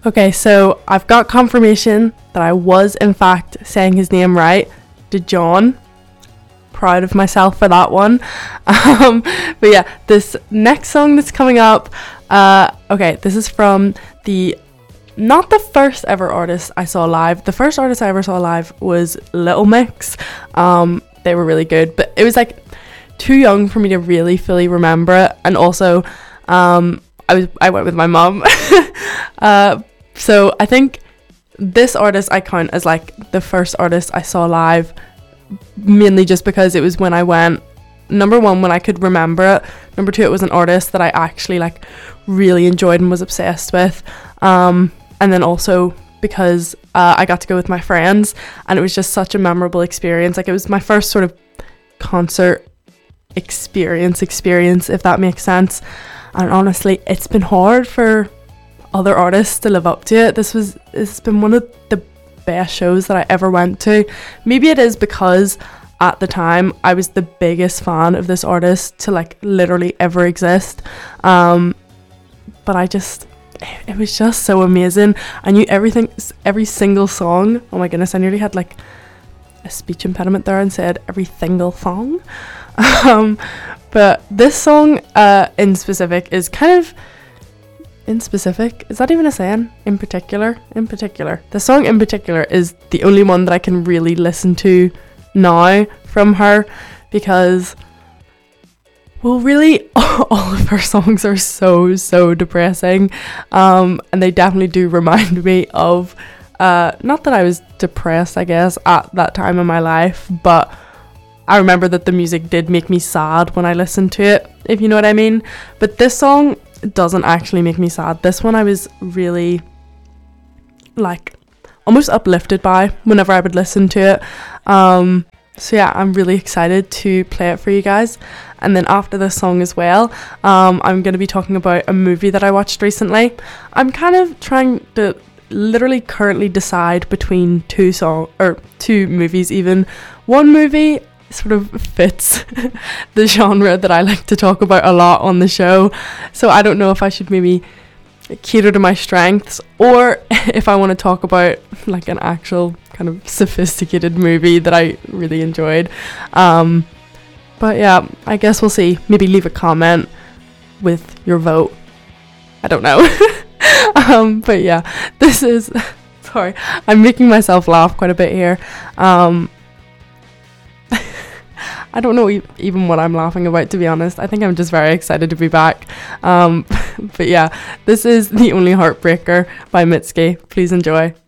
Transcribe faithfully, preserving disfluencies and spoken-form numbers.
Okay, so I've got confirmation that I was in fact saying his name right. Dejong. Proud of myself for that one. Um, but yeah, this next song that's coming up, uh, okay, this is from the, not the first ever artist I saw live. The first artist I ever saw live was Little Mix. Um, they were really good, but it was like too young for me to really fully remember it. And also, um, I was I went with my mum. uh, so I think this artist I count as like the first artist I saw live, mainly just because it was when I went, number one, when I could remember it, number two, it was an artist that I actually like really enjoyed and was obsessed with, um, and then also because uh, I got to go with my friends, and it was just such a memorable experience. Like, it was my first sort of concert experience experience if that makes sense. And honestly, it's been hard for other artists to live up to it. This was it's been one of the best shows that I ever went to. Maybe it is because at the time I was the biggest fan of this artist to like literally ever exist, um but I just it was just so amazing. I knew everything, every single song. Oh my goodness, I nearly had like a speech impediment there and said every single song. um but this song uh in specific is kind of in specific is that even a saying? In particular in particular the song in particular is the only one that I can really listen to now from her, because well really all of her songs are so so depressing, um and they definitely do remind me of uh not that I was depressed, I guess, at that time in my life, but I remember that the music did make me sad when I listened to it, if you know what I mean. But this song doesn't actually make me sad. This one I was really like almost uplifted by whenever I would listen to it. Um, so yeah, I'm really excited to play it for you guys. And then after this song as well, um, I'm going to be talking about a movie that I watched recently. I'm kind of trying to literally currently decide between two song or two movies even. One movie sort of fits the genre that I like to talk about a lot on the show, so I don't know if I should maybe cater to my strengths or if I want to talk about like an actual kind of sophisticated movie that I really enjoyed. Um but yeah, I guess we'll see. Maybe leave a comment with your vote, I don't know. um but yeah, this is sorry, I'm making myself laugh quite a bit here. um I don't know e- even what I'm laughing about, to be honest. I think I'm just very excited to be back. Um, but yeah, this is The Only Heartbreaker by Mitski. Please enjoy.